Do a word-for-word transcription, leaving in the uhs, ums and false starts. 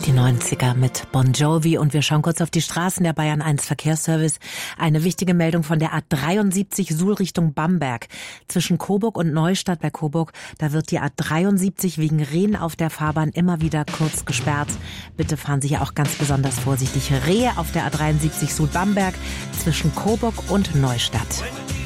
Die neunziger mit Bon Jovi und wir schauen kurz auf die Straßen der Bayern eins Verkehrsservice. Eine wichtige Meldung von der A dreiundsiebzig Suhl Richtung Bamberg. Zwischen Coburg und Neustadt bei Coburg, da wird die A dreiundsiebzig wegen Rehen auf der Fahrbahn immer wieder kurz gesperrt. Bitte fahren Sie hier auch ganz besonders vorsichtig. Rehe auf der A dreiundsiebzig Suhl Bamberg zwischen Coburg und Neustadt.